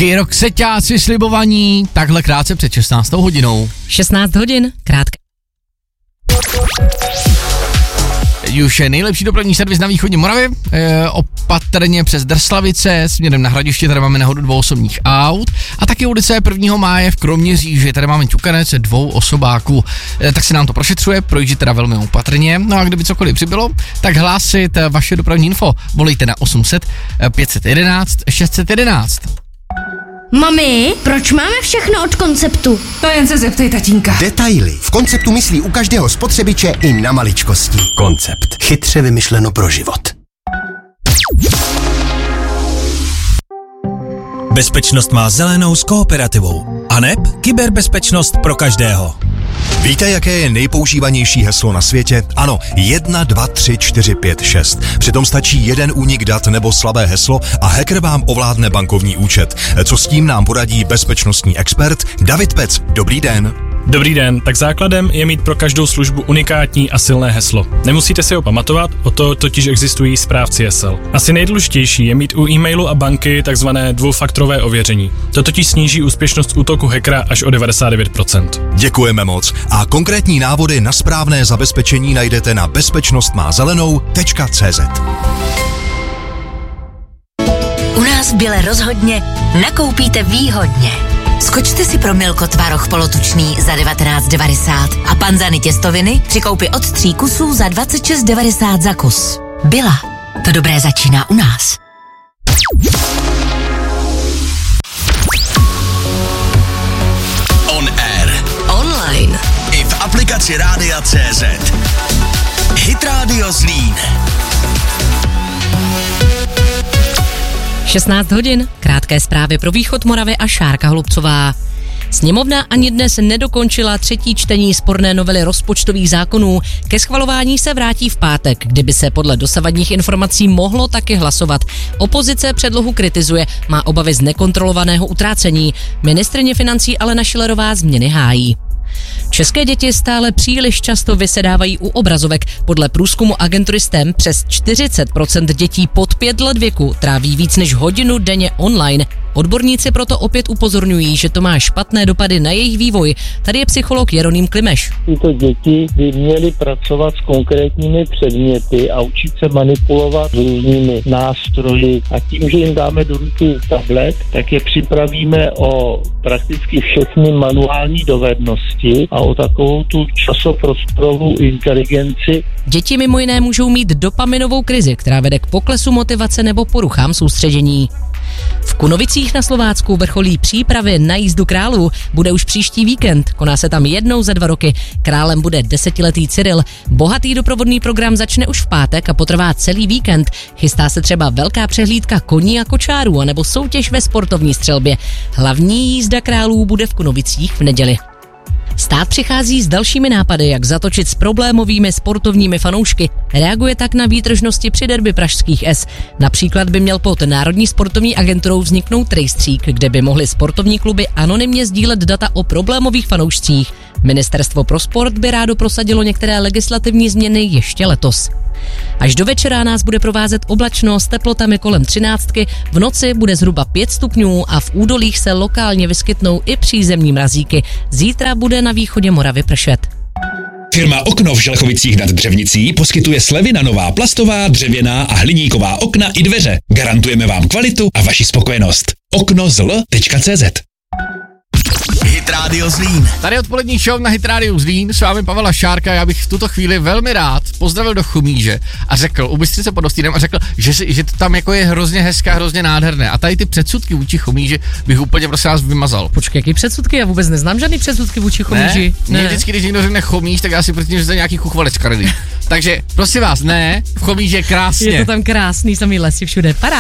Kyrokseťáci slibovaní, takhle krátce před 16. hodinou. 16 hodin, krátké. Už je nejlepší dopravní servis na východní Moravě, opatrně přes Drslavice, směrem na Hradiště, tady máme nehodu 2 osobních aut a taky ulice 1. máje v Kroměříži, tady máme ťukanec 2 osobáků, tak se nám to prošetřuje, projíždí teda velmi opatrně, no a kdyby cokoliv přibylo, tak hlásit vaše dopravní info, volejte na 800 511 611. Mami, proč máme všechno od Konceptu? To jen se zeptej tatínka. Detaily. V Konceptu myslí u každého spotřebiče i na maličkosti. Koncept. Chytře vymyšleno pro život. Bezpečnost má zelenou s Kooperativou. ANEP kyberbezpečnost pro každého. Víte, jaké je nejpoužívanější heslo na světě? Ano, 1, 2, 3, 4, 5, 6. Přitom stačí jeden únik dat nebo slabé heslo a hacker vám ovládne bankovní účet. Co s tím nám poradí bezpečnostní expert David Pec. Dobrý den. Dobrý den, tak základem je mít pro každou službu unikátní a silné heslo. Nemusíte si ho pamatovat, o to totiž existují správci hesel. Asi nejdůležitější je mít u e-mailu a banky takzvané dvoufaktorové ověření. To totiž sníží úspěšnost útoku hackera až o 99%. Děkujeme moc a konkrétní návody na správné zabezpečení najdete na bezpečnostmázelenou.cz. U nás v Bile rozhodně nakoupíte výhodně. Skočte si pro Milko tvaroh polotučný za 19,90 a panzany těstoviny při koupi od 3 kusů za 26,90 za kus. Bila. To dobré začíná u nás. On air. Online. I v aplikaci Rádia.cz. Hit Radio Zlín. 16 hodin, krátké zprávy pro východ Moravy a Šárka Hlubcová. Sněmovna ani dnes nedokončila 3. čtení sporné novely rozpočtových zákonů. Ke schvalování se vrátí v pátek, kdyby se podle dosavadních informací mohlo taky hlasovat. Opozice předlohu kritizuje, má obavy z nekontrolovaného utrácení. Ministryně financí Alena Schillerová změny hájí. České děti stále příliš často vysedávají u obrazovek. Podle průzkumu agentury STEM přes 40% dětí pod 5 let věku tráví víc než hodinu denně online. Odborníci proto opět upozorňují, že to má špatné dopady na jejich vývoj. Tady je psycholog Jeroným Klimeš. Tyto děti by měly pracovat s konkrétními předměty a učit se manipulovat s různými nástroji. A tím, že jim dáme do ruky tablet, tak je připravíme o prakticky všechny manuální dovednosti a o takovou tu časoprostorovou inteligenci. Děti mimo jiné můžou mít dopaminovou krizi, která vede k poklesu motivace nebo poruchám soustředění. V Kunovicích na Slovácku vrcholí přípravy na jízdu králů. Bude už příští víkend, koná se tam jednou za 2 roky. Králem bude 10letý Cyril. Bohatý doprovodný program začne už v pátek a potrvá celý víkend. Chystá se třeba velká přehlídka koní a kočárů anebo soutěž ve sportovní střelbě. Hlavní jízda králů bude v Kunovicích v neděli. Stát přichází s dalšími nápady, jak zatočit s problémovými sportovními fanoušky. Reaguje tak na výtržnosti při derby pražských S. Například by měl pod Národní sportovní agenturou vzniknout rejstřík, kde by mohly sportovní kluby anonymně sdílet data o problémových fanoušcích. Ministerstvo pro sport by rádo prosadilo některé legislativní změny ještě letos. Až do večera nás bude provázet oblačno s teplotami kolem 13, v noci bude zhruba 5 stupňů a v údolích se lokálně vyskytnou i přízemní mrazíky. Zítra bude na východě Moravy pršet. Firma Okno v Želchovicích nad Dřevnicí poskytuje slevy na nová plastová, dřevěná a hliníková okna i dveře. Garantujeme vám kvalitu a vaši spokojenost. oknozl.cz. Hit Radio Zlín. Tady odpolední show na Hit Radio Zlín, s vámi Pavel a Šárka. Já bych v tuto chvíli velmi rád pozdravil do Chomíže a řekl, u Bystřice pod Hostýnem, a řekl, že to tam jako je hrozně hezké, hrozně nádherné. A tady ty předsudky vůči Chomíži bych úplně prostě vás vymazal. Počkej, jaký předsudky? Já vůbec neznám žádný předsudky vůči Chomíži. Ne. Vždycky, když někdo řekne Chomíž, tak já si předtím, že to je nějaký chuchvalec škaredý. Takže prosím vás, ne, v Chomíži je krásně. Je to tam krásný, samý lesy všude. Paráda.